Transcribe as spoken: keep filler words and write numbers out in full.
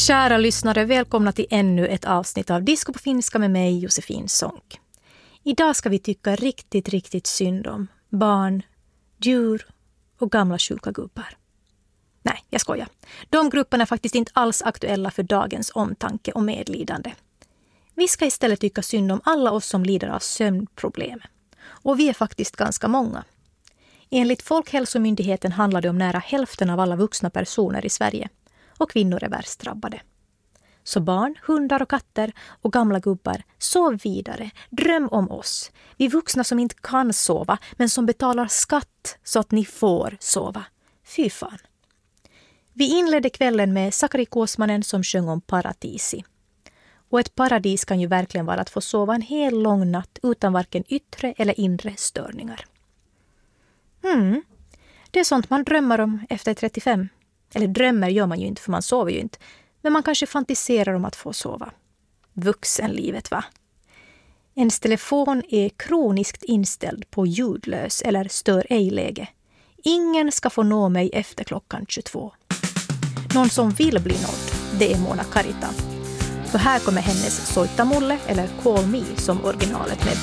Kära lyssnare, välkomna till ännu ett avsnitt av Disco på finska med mig, Josefin Sonck. Idag ska vi tycka riktigt, riktigt synd om barn, djur och gamla sjuka gubbar. Nej, jag skojar. De grupperna är faktiskt inte alls aktuella för dagens omtanke och medlidande. Vi ska istället tycka synd om alla oss som lider av sömnproblem. Och vi är faktiskt ganska många. Enligt Folkhälsomyndigheten handlar det om nära hälften av alla vuxna personer i Sverige. Och kvinnor är värst drabbade. Så barn, hundar och katter och gamla gubbar, sov vidare, dröm om oss. Vi vuxna som inte kan sova men som betalar skatt så att ni får sova. Fy fan. Vi inledde kvällen med Sakari Kuosmanen som sjöng om paradisi. Och ett paradis kan ju verkligen vara att få sova en hel lång natt utan varken yttre eller inre störningar. Mm, det är sånt man drömmer om efter trettiofem. Eller drömmer gör man ju inte för man sover ju inte. Men man kanske fantiserar om att få sova. Vuxenlivet, va? Ens telefon är kroniskt inställd på ljudlös eller stör ej-läge. Ingen ska få nå mig efter klockan tjugotvå. Någon som vill bli nådd, det är Mona Karita. För här kommer hennes Soittamulle eller Call Me som originalet med